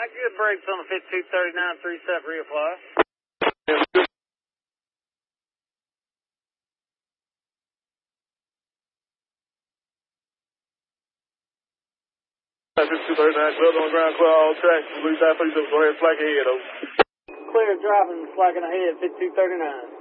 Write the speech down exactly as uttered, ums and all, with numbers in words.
right, good brakes on the fifty-two thirty-nine, three set reapply. fifty-two thirty-nine, clear on ground, clear all tracks. Police nine thirty-seven, go ahead, flag ahead, over. Clear driving, flagging ahead, fifty-two thirty-nine.